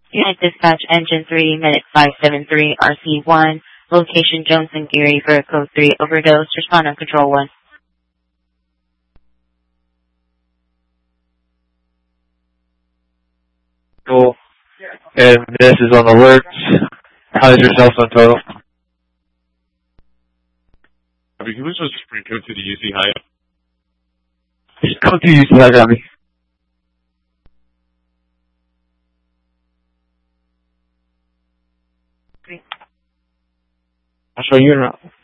Unit Dispatch Engine 3, Medic 573, RC1, location Johnson Geary for Code 3, overdose, respond on Control 1. Cool. And this is on alerts. How's your cell phone total? Can we just bring code to the UC high? Code 2 UC high, got me. I'll show you in route.